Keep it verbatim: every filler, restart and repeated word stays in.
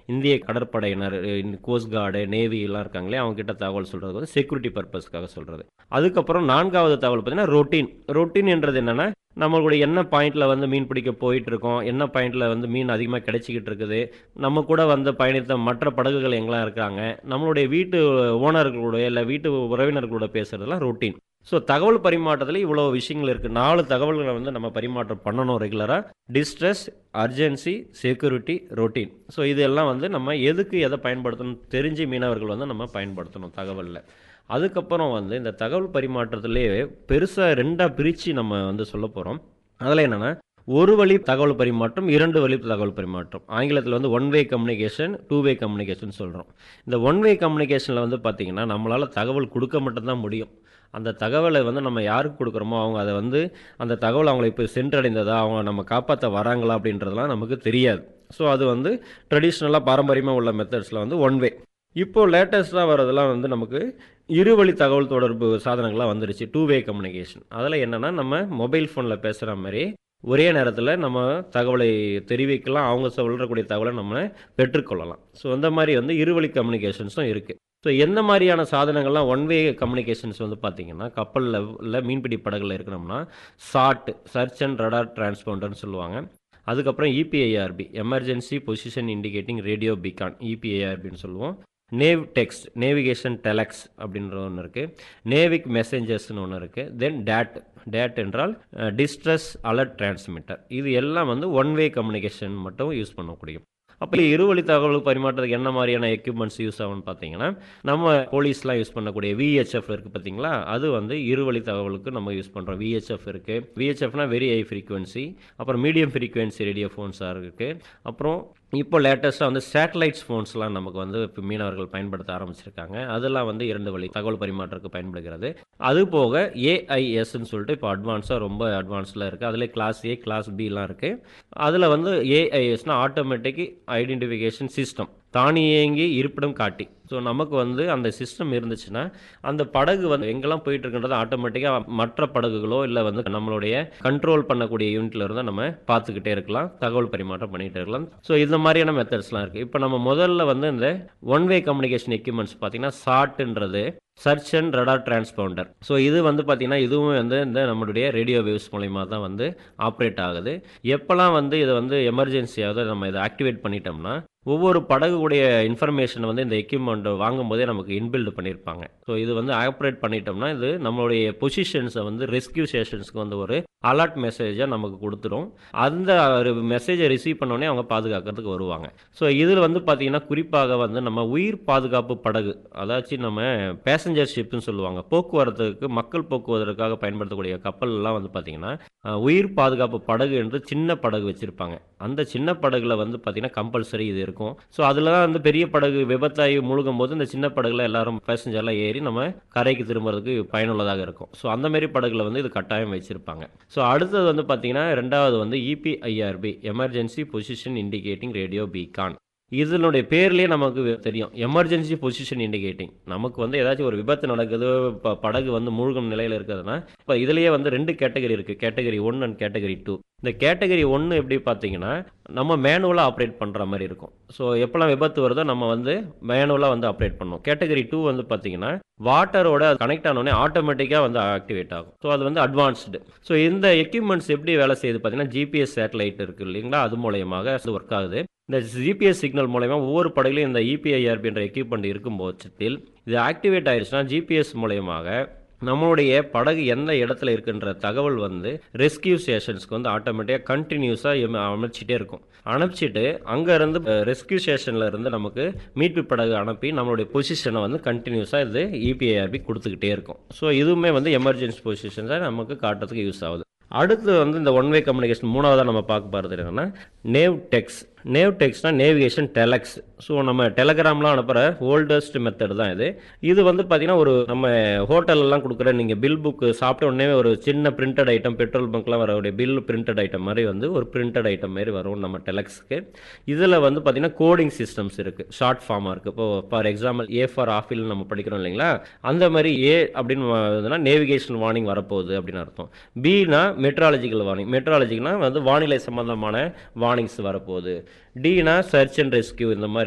இந்திய கடற்படையினர், cost card, navy எல்லாம் இருக்காங்களே அவங்க கிட்ட தகவல் சொல்றது வந்து செக்யூரிட்டி பர்பஸ்க்காக சொல்றது. அதுக்கப்புறம் நான்காவது தகவல் பார்த்தீங்கன்னா ரொட்டீன். ரொட்டீன் என்றது என்னன்னா நம்மளுடைய என்ன பாயிண்ட்ல வந்து மீன் பிடிக்க போயிட்டு இருக்கோம், என்ன பாயிண்ட்ல வந்து மீன் அதிகமாக கிடைச்சிக்கிட்டு இருக்குது, நம்ம கூட வந்து பயணித்த மற்ற படகுகள் எங்கெல்லாம் இருக்காங்க, நம்மளுடைய வீட்டு ஓனர்களோட இல்லை வீட்டு உறவினர்களோட பேசுறதெல்லாம் ரொட்டீன். ஸோ தகவல் பரிமாற்றத்தில் இவ்வளோ விஷயங்கள் இருக்குது. நாலு தகவல்களை வந்து நம்ம பரிமாற்றம் பண்ணணும் ரெகுலராக. Distress, urgency, security, routine. So இதெல்லாம் வந்து நம்ம எதுக்கு எதை பயன்படுத்தணும் தெரிஞ்சு மீனவர்கள் வந்து நம்ம பயன்படுத்தணும் தகவலில். அதுக்கப்புறம் வந்து இந்த தகவல் பரிமாற்றத்திலேயே பெருசாக ரெண்டாக பிரித்து நம்ம வந்து சொல்ல போகிறோம். அதில் என்னென்னா ஒரு வழி தகவல் பரிமாற்றம், இரண்டு வழி தகவல் பரிமாற்றம். ஆங்கிலத்தில் வந்து one way communication, two way communication சொல்கிறோம். இந்த ஒன் வே கம்யூனிகேஷனில் வந்து பார்த்திங்கன்னா நம்மளால் தகவல் கொடுக்க மட்டும்தான் முடியும். அந்த தகவலை வந்து நம்ம யாருக்கு கொடுக்குறோமோ அவங்க அதை வந்து அந்த தகவல் அவங்களை இப்போ சென்றடைந்ததா, அவங்க நம்ம காப்பாற்ற வராங்களா அப்படின்றதெல்லாம் நமக்கு தெரியாது. ஸோ அது வந்து ட்ரெடிஷ்னலாக பாரம்பரியமாக உள்ள மெத்தட்ஸில் வந்து ஒன் வே. இப்போது லேட்டஸ்ட்டாக வரதெல்லாம் வந்து நமக்கு இருவழி தகவல் தொடர்பு சாதனங்கள்லாம் வந்துருச்சு, டூ வே கம்யூனிகேஷன். அதில் என்னென்னா நம்ம மொபைல் ஃபோனில் பேசுகிற மாதிரி ஒரே நேரத்தில் நம்ம தகவலை தெரிவிக்கலாம், அவங்க சொல்லக்கூடிய தகவலை நம்ம பெற்றுக்கொள்ளலாம். ஸோ அந்த மாதிரி வந்து இருவழி கம்யூனிகேஷன்ஸும் இருக்குது. ஸோ எந்த மாதிரியான சாதனங்கள்லாம் ஒன் வே கம்யூனிகேஷன்ஸ் வந்து பார்த்திங்கன்னா கப்பலில் இல்லை மீன்பிடி படகுல இருக்கணும்னா சாட், சர்ச் அண்ட் ரடார் டிரான்ஸ்பாண்டர்னு சொல்லுவாங்க. அதுக்கப்புறம் இபிஐஆர்பி, emergency position indicating radio beacon, இபிஐஆர்பின்னு சொல்லுவோம். நேவ் டெக்ஸ்ட், நேவிகேஷன் டெலக்ஸ் அப்படின்ற ஒன்று இருக்குது. நேவிக் மெசேஞ்சர்ஸ்னு ஒன்று இருக்குது. தென் டேட், டேட் என்றால் டிஸ்ட்ரெஸ் அலர்ட் டிரான்ஸ்மிட்டர். இது எல்லாம் வந்து ஒன் வே கம்யூனிகேஷன் மட்டும் யூஸ் பண்ணக்கூடிய. அப்போ இருவழி தகவல் பரிமாற்றத்துக்கு என்ன மாதிரியான எக்யூப்மெண்ட்ஸ் யூஸ் ஆகும்னு பார்த்தீங்கன்னா நம்ம போலீஸ்லாம் யூஸ் பண்ணக்கூடிய விஹெச்எஃப் இருக்குது பார்த்தீங்களா, அது வந்து இருவழி தகவலுக்கு நம்ம யூஸ் பண்ணுறோம். விஹெச்எஃப் இருக்குது. விஹெச்எஃப்னா வெரி ஹை ஃப்ரீக்வன்சி. அப்புறம் மீடியம் ஃப்ரீக்வன்சி ரேடியோ ஃபோன்ஸாக இருக்குது. அப்புறம் இப்போ லேட்டஸ்ட்டாக வந்து சேட்டலைட்ஸ் ஃபோன்ஸ்லாம் நமக்கு வந்து இப்போ மீனவர்கள் பயன்படுத்த ஆரம்பிச்சிருக்காங்க. அதெல்லாம் வந்து இரண்டு வழி தகவல் பரிமாற்றத்துக்கு பயன்படுகிறது. அது போக ஏஐஎஸ்ன்னு சொல்லிட்டு இப்போ அட்வான்ஸாக ரொம்ப அட்வான்ஸில் இருக்குது. அதில் கிளாஸ் ஏ, கிளாஸ் பிலாம் இருக்குது. அதில் வந்து ஏஐஎஸ்னால் ஆட்டோமேட்டிக் ஐடென்டிஃபிகேஷன் சிஸ்டம், தானியங்கி இருப்பிடம் காட்டி. ஸோ நமக்கு வந்து அந்த சிஸ்டம் இருந்துச்சுன்னா அந்த படகு வந்து எங்கெல்லாம் போயிட்டு இருக்குன்றது ஆட்டோமேட்டிக்காக மற்ற படகுகளோ இல்லை வந்து நம்மளுடைய கண்ட்ரோல் பண்ணக்கூடிய யூனிட்ல இருந்தால் நம்ம பார்த்துக்கிட்டே இருக்கலாம், தகவல் பரிமாற்றம் பண்ணிகிட்டே இருக்கலாம். ஸோ இந்த மாதிரியான மெத்தட்ஸ்லாம் இருக்குது. இப்போ நம்ம முதல்ல வந்து இந்த ஒன் வே கம்யூனிகேஷன் எக்யூப்மெண்ட்ஸ் பார்த்தீங்கன்னா சாட்ன்றது search and radar transponder. So இது வந்து பார்த்திங்கன்னா இதுவும் வந்து இந்த நம்மளுடைய ரேடியோ வேவ்ஸ் மூலயமா தான் வந்து ஆப்ரேட் ஆகுது. எப்போல்லாம் வந்து இதை வந்து எமர்ஜென்சியாவது நம்ம இதை ஆக்டிவேட் பண்ணிட்டோம்னா ஒவ்வொரு படகுடைய இன்ஃபர்மேஷன் வந்து இந்த எக்யூப்மெண்ட் வாங்கும் போதே நமக்கு இன்பில்டு பண்ணியிருப்பாங்க. ஸோ இது வந்து ஆப்ரேட் பண்ணிட்டோம்னா இது நம்மளுடைய பொசிஷன்ஸை வந்து ரெஸ்கியூ ஸ்டேஷன்ஸ்க்கு வந்து ஒரு அலர்ட் மெசேஜை நமக்கு கொடுத்துரும். அந்த ஒரு மெசேஜை ரிசீவ் பண்ணோடனே அவங்க பாதுகாக்கிறதுக்கு வருவாங்க. ஸோ இதில் வந்து பார்த்திங்கன்னா குறிப்பாக வந்து நம்ம உயிர் பாதுகாப்பு படகு, அதாச்சும் நம்ம பேசஞ்சர் ஷிப்னு சொல்லுவாங்க, போக்குவரத்துக்கு மக்கள் போக்குவதற்காக பயன்படுத்தக்கூடிய கப்பல்லாம் வந்து பார்த்திங்கன்னா உயிர் பாதுகாப்பு படகு என்று சின்ன படகு வச்சுருப்பாங்க. அந்த சின்ன படகுல வந்து பார்த்திங்கன்னா கம்பல்சரி இது இருக்கும். ஸோ அதில் தான் வந்து பெரிய படகு விபத்தாகி முழுகும் போது இந்த சின்ன படகுல எல்லாரும் பேசஞ்சர்லாம் ஏறி நம்ம கரைக்கு திரும்புறதுக்கு பயனுள்ளதாக இருக்கும். ஸோ அந்த மாதிரி படகுல வந்து இது கட்டாயம் வச்சுருப்பாங்க. ஸோ அடுத்தது வந்து பார்த்திங்கன்னா ரெண்டாவது வந்து இபிஐஆர்பி, emergency position indicating radio beacon. இதனுடைய பேர்லேயே நமக்கு தெரியும், எமர்ஜென்சி பொசிஷன் இண்டிகேட்டிங். நமக்கு வந்து ஏதாச்சும் ஒரு விபத்து நடக்குது, இப்போ படகு வந்து மூழ்கும் நிலையில் இருக்குதுன்னா இப்போ இதுலேயே வந்து ரெண்டு கேட்டகரி இருக்குது, category one and category two. இந்த கேட்டகரி ஒன்று எப்படி பார்த்தீங்கன்னா நம்ம மேனுவலாக ஆப்ரேட் பண்ணுற மாதிரி இருக்கும். ஸோ எப்போல்லாம் விபத்து வருதோ நம்ம வந்து மேனுவலாக வந்து ஆப்ரேட் பண்ணோம். கேட்டகரி டூ வந்து பார்த்தீங்கன்னா வாட்டரோட கனெக்ட் ஆனோடனே ஆட்டோமேட்டிக்காக வந்து ஆக்டிவேட் ஆகும். ஸோ அது வந்து அட்வான்ஸ்டு. ஸோ இந்த எக்யூப்மெண்ட்ஸ் எப்படி வேலை செய்யுது பார்த்தீங்கன்னா ஜிபிஎஸ் சேட்டலைட் இருக்குது இல்லைங்களா, அது மூலயமாக ஒர்க் ஆகுது. இந்த ஜிபிஎஸ் சிக்னல் மூலயமா ஒவ்வொரு படகுலையும் இந்த இபிஐஆர்பி என்ற எக்யூப்மெண்ட் இருக்கும் பட்சத்தில் இது ஆக்டிவேட் ஆயிடுச்சுன்னா ஜிபிஎஸ் மூலயமாக நம்மளுடைய படகு எந்த இடத்துல இருக்குன்ற தகவல் வந்து ரெஸ்கியூ ஸ்டேஷன்ஸ்க்கு வந்து ஆட்டோமேட்டிக்காக கண்டினியூஸாக அமைச்சிட்டே இருக்கும். அனுப்பிச்சிட்டு அங்கேருந்து ரெஸ்கியூ ஸ்டேஷனில் இருந்து நமக்கு மீட்பு படகு அனுப்பி நம்மளுடைய பொசிஷனை வந்து கண்டினியூஸாக இது இபிஐஆர்பி கொடுத்துக்கிட்டே இருக்கும். ஸோ இதுவுமே வந்து எமர்ஜென்சி பொசிஷன்ஸை நமக்கு காட்டுறதுக்கு யூஸ் ஆகுது. அடுத்து வந்து இந்த ஒன் வே கம்யூனிகேஷன் மூணாவதாக நம்ம பார்க்க போகிறது என்னன்னா நேவ் டெக்ஸ். Nav டெக்ஸ்னா navigation deluxe. ஸோ நம்ம டெலகிராம்லாம் அனுப்புகிற ஓல்டஸ்ட் மெத்தட் தான் இது. இது வந்து பார்த்திங்கன்னா ஒரு நம்ம ஹோட்டலெலாம் கொடுக்குற நீங்கள் பில் புக்கு சாப்பிட்ட உடனே ஒரு சின்ன பிரிண்டட் ஐட்டம், பெட்ரோல் பங்க்லாம் வரக்கூடிய பில் பிரிண்டட் ஐட்டம் மாதிரி வந்து ஒரு பிரிண்டட் ஐட்டம் மாதிரி வரும் நம்ம டெலக்ஸ்க்கு. இதில் வந்து பார்த்திங்கன்னா கோடிங் சிஸ்டம்ஸ் இருக்குது, ஷார்ட் ஃபார்மாக இருக்குது. இப்போ ஃபார் எக்ஸாம்பிள் ஏ ஃபார் ஆஃபில் நம்ம படிக்கிறோம் இல்லைங்களா, அந்த மாதிரி ஏ அப்படின்னு நேவிகேஷன் வார்னிங் வரப்போகுது அப்படின்னு அர்த்தம். பினா மெட்ராலஜிக்கல் வார்னிங், மெட்ராலஜிக்னா வந்து வானிலை சம்பந்தமான வார்னிங்ஸ் வரப்போகுது. டினா சர்ச் அண்ட் ரெஸ்கியூ, இந்த மாதிரி